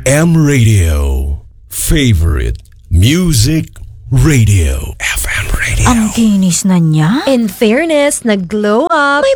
FM Radio. Favorite Music Radio. FM Radio. Ang kinis na niya. In fairness, nag-glow up. May